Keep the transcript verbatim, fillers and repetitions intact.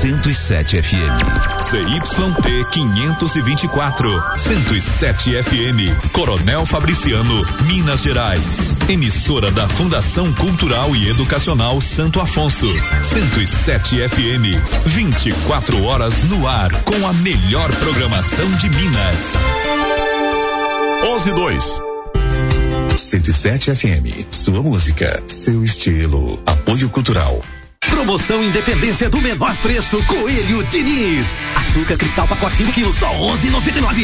cento e sete F M. C Y T quinhentos e vinte e quatro, cento e sete F M, Coronel Fabriciano, Minas Gerais. Emissora da Fundação Cultural e Educacional Santo Afonso. cento e sete F M, vinte e quatro horas no ar com a melhor programação de Minas. onze e dois. cento e sete F M, sua música, seu estilo. Apoio Cultural. Promoção Independência do menor preço, Coelho Diniz. Açúcar cristal pacote cinco quilos, só onze e noventa e nove.